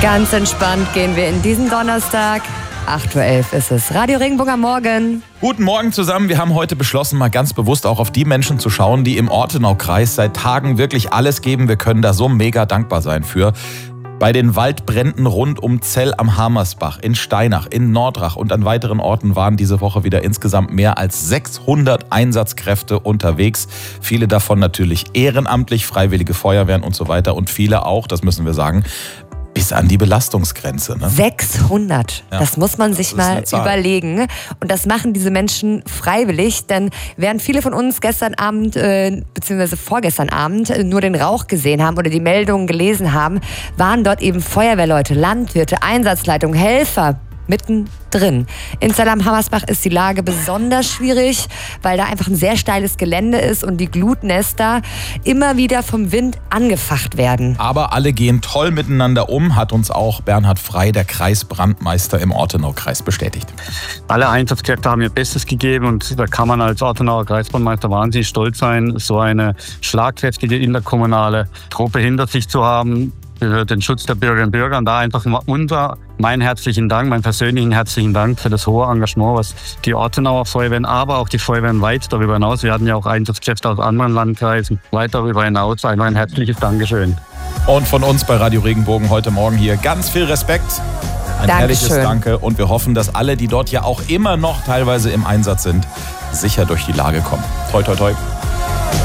Ganz entspannt gehen wir in diesen Donnerstag. 8.11 Uhr ist es. Radio Regenbogen am Morgen. Guten Morgen zusammen. Wir haben heute beschlossen, mal ganz bewusst auch auf die Menschen zu schauen, die im Ortenaukreis seit Tagen wirklich alles geben. Wir können da so mega dankbar sein für. Bei den Waldbränden rund um Zell am Hamersbach, in Steinach, in Nordrach und an weiteren Orten waren diese Woche wieder insgesamt mehr als 600 Einsatzkräfte unterwegs. Viele davon natürlich ehrenamtlich, freiwillige Feuerwehren und so weiter. Und viele auch, das müssen wir sagen, bis an die Belastungsgrenze. Ne? 600, Ja, das muss man sich mal überlegen. Und das machen diese Menschen freiwillig, denn während viele von uns gestern Abend bzw. vorgestern Abend nur den Rauch gesehen haben oder die Meldungen gelesen haben, waren dort eben Feuerwehrleute, Landwirte, Einsatzleitungen, Helfer mittendrin. In Zell am Hamersbach ist die Lage besonders schwierig, weil da einfach ein sehr steiles Gelände ist und die Glutnester immer wieder vom Wind angefacht werden. Aber alle gehen toll miteinander um, hat uns auch Bernhard Frey, der Kreisbrandmeister im Ortenaukreis, bestätigt. Alle Einsatzkräfte haben ihr Bestes gegeben und da kann man als Ortenauer Kreisbrandmeister wahnsinnig stolz sein, so eine schlagkräftige interkommunale Truppe hinter sich zu haben, für den Schutz der Bürgerinnen und Bürger. Und da einfach meinen herzlichen Dank, meinen persönlichen herzlichen Dank für das hohe Engagement, was die Ortenauer Feuerwehren, aber auch die Feuerwehren weit darüber hinaus, wir hatten ja auch Einsatzkräfte aus anderen Landkreisen, weit darüber hinaus, einfach ein herzliches Dankeschön. Und von uns bei Radio Regenbogen heute Morgen hier ganz viel Respekt, ein herrliches Danke und wir hoffen, dass alle, die dort ja auch immer noch teilweise im Einsatz sind, sicher durch die Lage kommen. Toi, toi, toi.